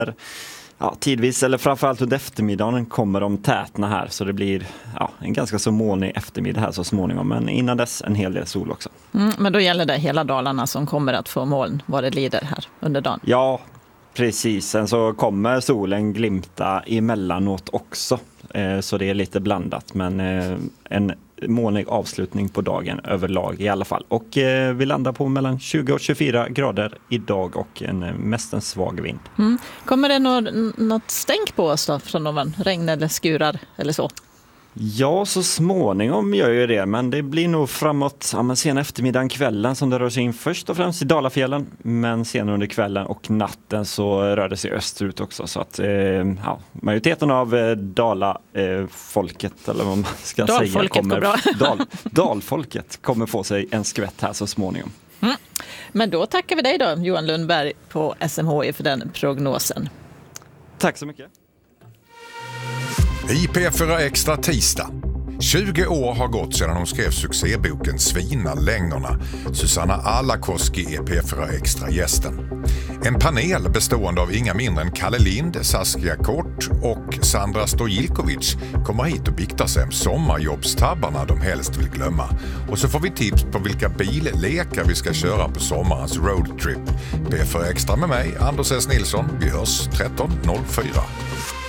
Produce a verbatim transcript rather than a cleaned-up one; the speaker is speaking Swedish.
Ja, tidvis eller framförallt under eftermiddagen kommer de tätna här, så det blir ja, en ganska så molnig eftermiddag här så småningom, men innan dess en hel del sol också. Mm, men då gäller det hela Dalarna som kommer att få moln vad det lider här under dagen? Ja, precis. Sen så kommer solen glimta emellanåt också, eh, så det är lite blandat, men eh, en molnig avslutning på dagen överlag i alla fall. Och eh, vi landar på mellan tjugo och tjugofyra grader idag och en, mest en svag vind. Mm. Kommer det något, något stänk på oss då från någon regn eller skurar eller så? Ja, så småningom gör ju det, men det blir nog framåt ja, men sen eftermiddagen, kvällen som det rör sig in först och främst i Dalafjällen, men senare under kvällen och natten så rör det sig österut också, så att eh, ja, majoriteten av eh, Dala-folket eh, eller vad man ska säga kommer, dal, dalfolket kommer få sig en skvätt här så småningom. Mm. Men då tackar vi dig då, Johan Lundberg på S M H I, för den prognosen. Tack så mycket. I P fyra Extra tisdag. tjugo år har gått sedan hon skrev succéboken Svinalängorna. Susanna Alakoski är P fyra Extra-gästen. En panel bestående av inga mindre än Kalle Lind, Saskia Kort och Sandra Stojilkovic kommer hit och biktar sig om sommarjobbstabbarna de helst vill glömma. Och så får vi tips på vilka billekar vi ska köra på sommarens roadtrip. P fyra Extra med mig, Anders S. Nilsson. Vi hörs tretton noll fyra.